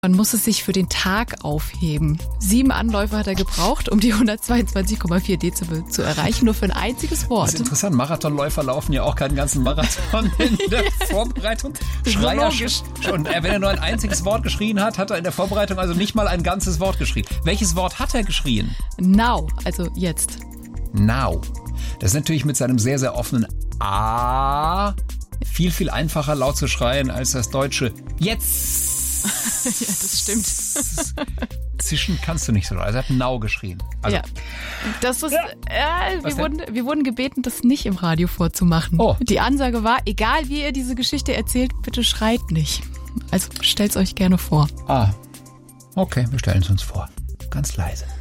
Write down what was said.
Man muss es sich für den Tag aufheben. 7 Anläufe hat er gebraucht, um die 122,4 Dezibel zu erreichen, nur für ein einziges Wort. Das ist interessant, Marathonläufer laufen ja auch keinen ganzen Marathon in der Vorbereitung. Schreier schon, wenn er nur ein einziges Wort geschrien hat, hat er in der Vorbereitung also nicht mal ein ganzes Wort geschrien. Welches Wort hat er geschrien? Now, also jetzt. Now. Das ist natürlich mit seinem sehr, sehr offenen A viel, viel einfacher laut zu schreien als das deutsche Jetzt. Ja, das stimmt. Zischen kannst du nicht so. Also er hat Now geschrien. Also, ja. Das ist, wir wurden gebeten, das nicht im Radio vorzumachen. Oh. Die Ansage war, egal wie ihr diese Geschichte erzählt, bitte schreit nicht. Also stellt's euch gerne vor. Okay, wir stellen es uns vor. Ganz leise.